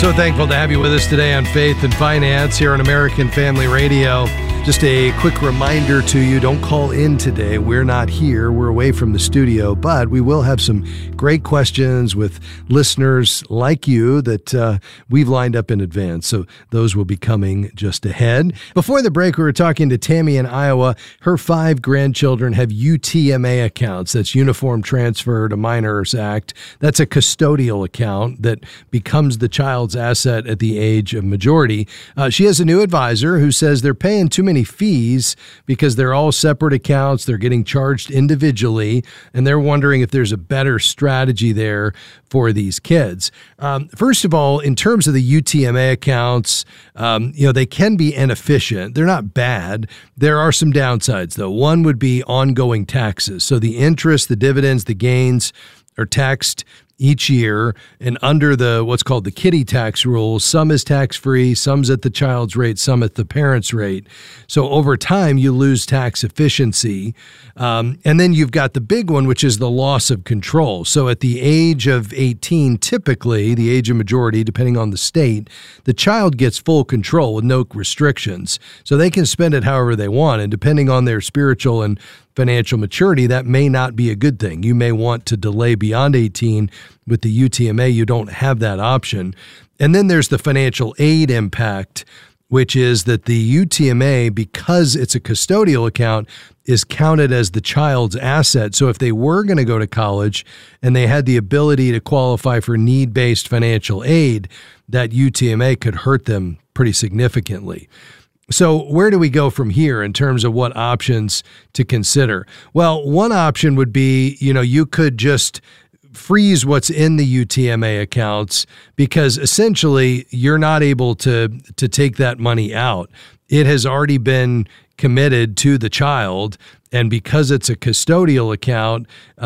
So thankful to have you with us today on Faith and Finance here on American Family Radio. Just a quick reminder to you, don't call in today. We're not here. We're away from the studio, but we will have some great questions with listeners like you that we've lined up in advance. So those will be coming just ahead. Before the break, we were talking to Tammy in Iowa. Her 5 grandchildren have UTMA accounts. That's Uniform Transfer to Minors Act. That's a custodial account that becomes the child's asset at the age of majority. She has a new advisor who says they're paying too many fees because they're all separate accounts. They're getting charged individually, and they're wondering if there's a better strategy there for these kids. First of all, in terms of the UTMA accounts, they can be inefficient. They're not bad. There are some downsides, though. One would be ongoing taxes. So the interest, the dividends, the gains are taxed each year, and under the what's called the kiddie tax rules, some is tax-free, some's at the child's rate, some at the parent's rate. So over time, you lose tax efficiency. And then you've got the big one, which is the loss of control. So at the age of 18, typically, the age of majority, depending on the state, the child gets full control with no restrictions. So they can spend it however they want, and depending on their spiritual and financial maturity, that may not be a good thing. You may want to delay beyond 18. With the UTMA, you don't have that option. And then there's the financial aid impact, which is that the UTMA, because it's a custodial account, is counted as the child's asset. So if they were going to go to college and they had the ability to qualify for need-based financial aid, that UTMA could hurt them pretty significantly. So where do we go from here in terms of what options to consider? Well, one option would be, you could just freeze what's in the UTMA accounts because essentially you're not able to take that money out. It has already been committed to the child, and because it's a custodial account,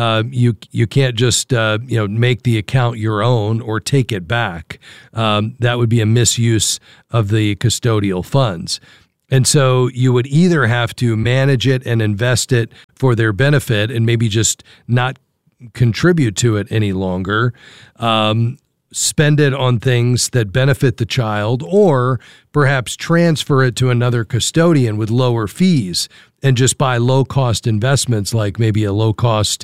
you can't just make the account your own or take it back. That would be a misuse of the custodial funds. And so you would either have to manage it and invest it for their benefit and maybe just not contribute to it any longer, spend it on things that benefit the child, or perhaps transfer it to another custodian with lower fees and just buy low-cost investments like maybe a low-cost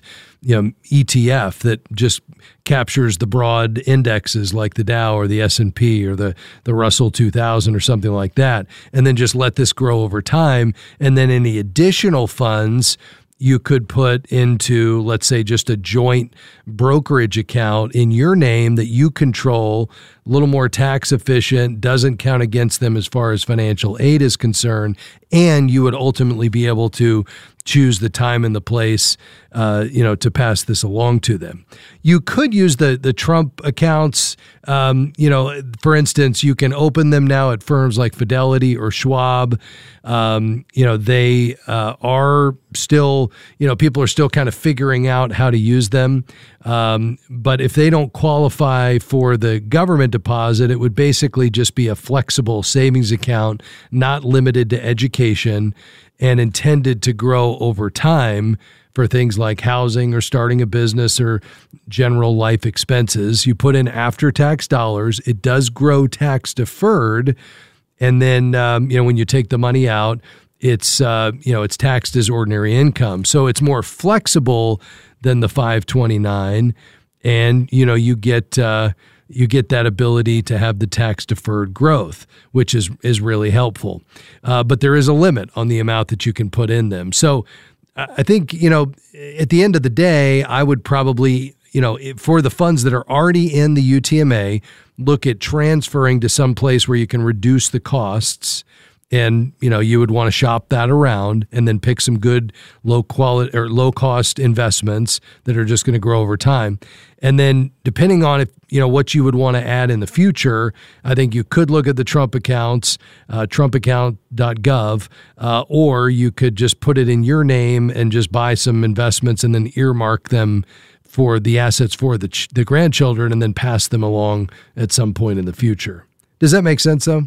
ETF that just captures the broad indexes like the Dow or the S&P or the Russell 2000 or something like that, and then just let this grow over time. And then any additional funds you could put into, let's say, just a joint brokerage account in your name that you control, a little more tax efficient, doesn't count against them as far as financial aid is concerned, and you would ultimately be able to choose the time and the place, to pass this along to them. You could use the Trump accounts. For instance, you can open them now at firms like Fidelity or Schwab. They are still, people are still kind of figuring out how to use them. But if they don't qualify for the government deposit, it would basically just be a flexible savings account, not limited to education, and intended to grow over time for things like housing or starting a business or general life expenses. You put in after-tax dollars. It does grow tax deferred. And then, when you take the money out, it's taxed as ordinary income. So it's more flexible than the 529. And, you get that ability to have the tax deferred growth, which is really helpful. But there is a limit on the amount that you can put in them. So I think, at the end of the day, I would probably, for the funds that are already in the UTMA, look at transferring to some place where you can reduce the costs. And, you would want to shop that around and then pick some good low quality or low cost investments that are just going to grow over time. And then depending on what you would want to add in the future, I think you could look at the Trump accounts, trumpaccount.gov, or you could just put it in your name and just buy some investments and then earmark them for the assets for the grandchildren and then pass them along at some point in the future. Does that make sense, though?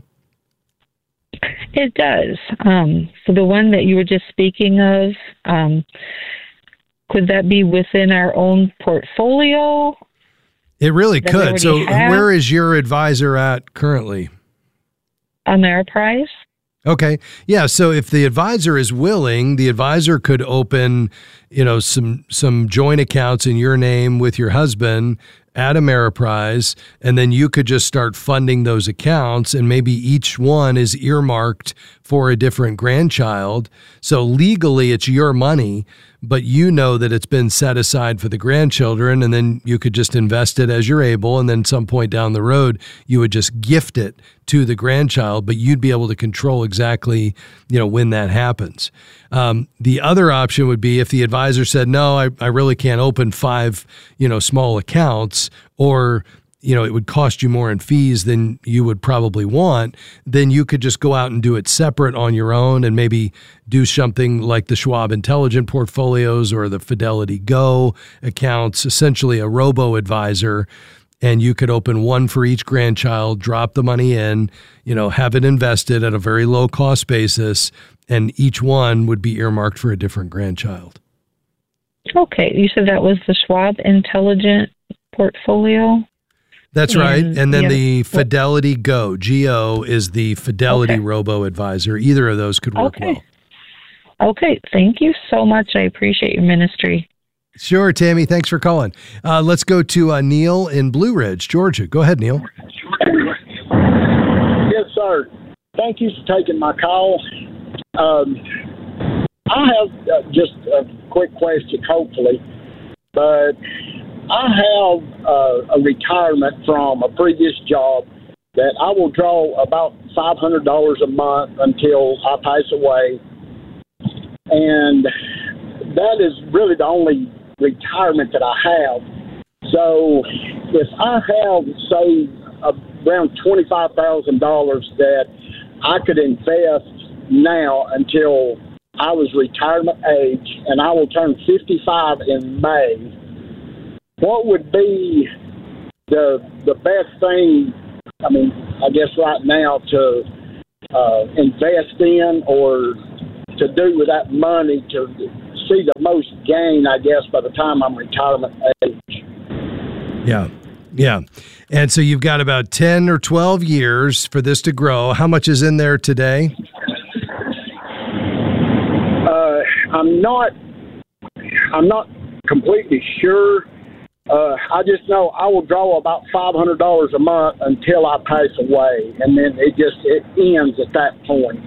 It does. So the one that you were just speaking of, could that be within our own portfolio? It really that could. So have. where is your advisor at currently? Ameriprise. Okay. Yeah. So if the advisor is willing, the advisor could open, some joint accounts in your name with your husband at Ameriprise, and then you could just start funding those accounts, and maybe each one is earmarked for a different grandchild. So legally it's your money, but you know that it's been set aside for the grandchildren, and then you could just invest it as you're able, and then some point down the road, you would just gift it to the grandchild, but you'd be able to control exactly, when that happens. The other option would be if the advisor said, no, I really can't open 5, small accounts, or it would cost you more in fees than you would probably want, then you could just go out and do it separate on your own and maybe do something like the Schwab Intelligent Portfolios or the Fidelity Go accounts, essentially a robo-advisor, and you could open one for each grandchild, drop the money in, have it invested at a very low cost basis, and each one would be earmarked for a different grandchild. Okay. You said that was the Schwab Intelligent Portfolio? That's right. And then the Fidelity Go, G-O, is the Fidelity robo-advisor. Either of those could work well. Okay. Thank you so much. I appreciate your ministry. Sure, Tammy. Thanks for calling. Let's go to Neil in Blue Ridge, Georgia. Go ahead, Neil. Yes, sir. Thank you for taking my call. I have just a quick question, hopefully, but I have a retirement from a previous job that I will draw about $500 a month until I pass away, and that is really the only retirement that I have. So if I have, say, around $25,000 that I could invest now until I was retirement age, and I will turn 55 in May, what would be the best thing, I guess right now, to invest in or to do with that money to see the most gain, I guess, by the time I'm retirement age? Yeah. And so you've got about 10 or 12 years for this to grow. How much is in there today? I'm not completely sure. I just know I will draw about $500 a month until I pass away, and then it ends at that point.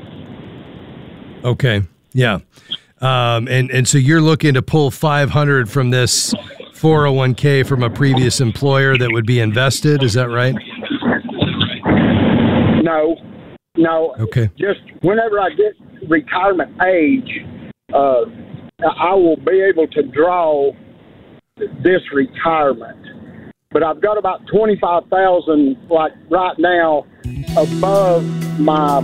Okay. Yeah. And so you're looking to pull $500 from this 401k from a previous employer that would be invested. Is that right? No. Okay. Just whenever I get retirement age, I will be able to draw this retirement. But I've got about $25,000, like right now, above my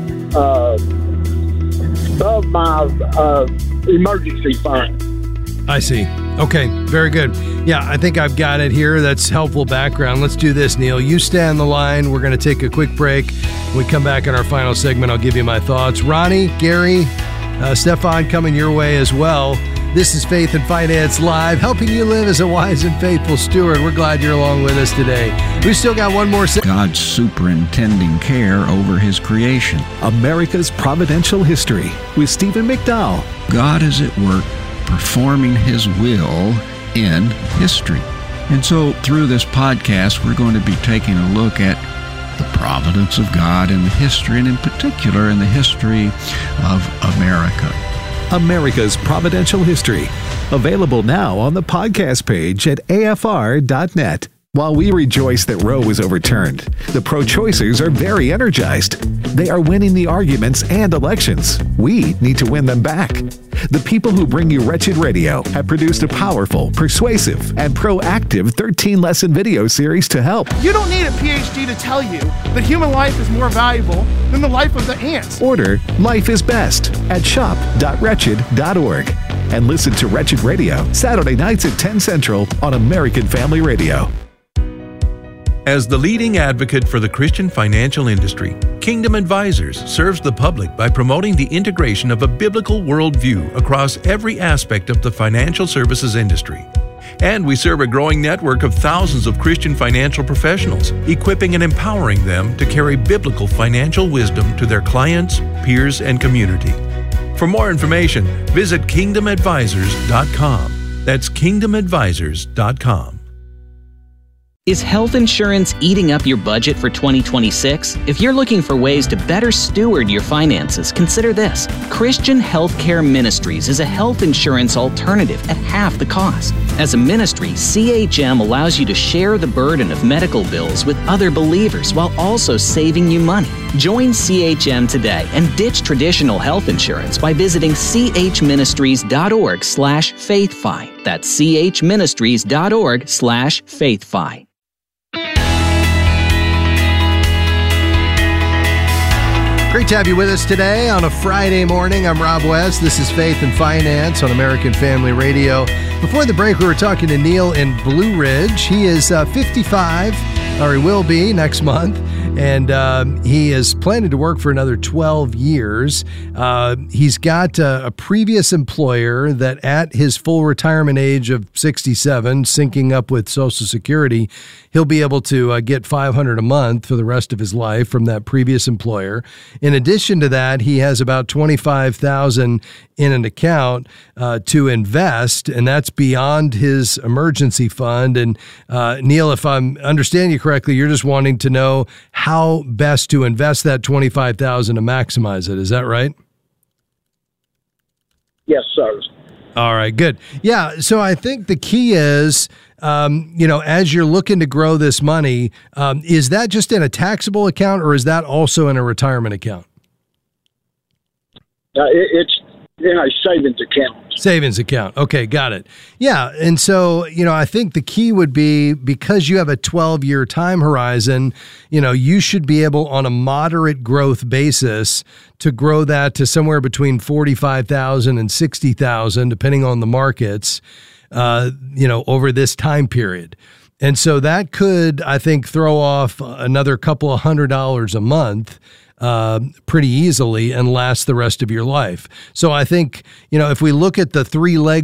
emergency fund. I see. Okay, very good. Yeah, I think I've got it here. That's helpful background. Let's do this, Neil. You stay on the line. We're going to take a quick break. When we come back in our final segment, I'll give you my thoughts. Ronnie, Gary, Stefan coming your way as well. This is Faith and Finance Live, helping you live as a wise and faithful steward. We're glad you're along with us today. We've still got one more segment. God's superintending care over His creation. America's Providential History with Stephen McDowell. God is at work performing His will in history. And so through this podcast, we're going to be taking a look at the providence of God in the history, and in particular in the history of America. America's Providential History. Available now on the podcast page at afr.net. While we rejoice that Roe was overturned, the pro-choicers are very energized. They are winning the arguments and elections. We need to win them back. The people who bring you Wretched Radio have produced a powerful, persuasive, and proactive 13-lesson video series to help. You don't need a PhD to tell you that human life is more valuable than the life of the ants. Order Life is Best at shop.wretched.org. And listen to Wretched Radio Saturday nights at 10 Central on American Family Radio. As the leading advocate for the Christian financial industry, Kingdom Advisors serves the public by promoting the integration of a biblical worldview across every aspect of the financial services industry. And we serve a growing network of thousands of Christian financial professionals, equipping and empowering them to carry biblical financial wisdom to their clients, peers, and community. For more information, visit kingdomadvisors.com. That's kingdomadvisors.com. Is health insurance eating up your budget for 2026? If you're looking for ways to better steward your finances, consider this. Christian Healthcare Ministries is a health insurance alternative at half the cost. As a ministry, CHM allows you to share the burden of medical bills with other believers while also saving you money. Join CHM today and ditch traditional health insurance by visiting chministries.org/faithfi. That's chministries.org/faithfi. Great to have you with us today on a Friday morning. I'm Rob West. This is Faith and Finance on American Family Radio. Before the break, we were talking to Neil in Blue Ridge. He is 55, or he will be next month, and he is planning to work for another 12 years. He's got a previous employer that at his full retirement age of 67, syncing up with Social Security, he'll be able to get $500 a month for the rest of his life from that previous employer. In addition to that, he has about $25,000 in an account to invest, and that's beyond his emergency fund. And Neil, if I'm understanding you correctly, you're just wanting to know how best to invest that $25,000 to maximize it. Is that right? Yes, sir. All right, good. Yeah, so I think the key is, as you're looking to grow this money, is that just in a taxable account or is that also in a retirement account? It's in a savings account. Savings account. Okay, got it. Yeah, and so, I think the key would be, because you have a 12-year time horizon, you should be able, on a moderate growth basis, to grow that to somewhere between $45,000 and $60,000, depending on the markets, over this time period. And so that could, I think, throw off another couple of $100 a month pretty easily and last the rest of your life. So I think, if we look at the three legs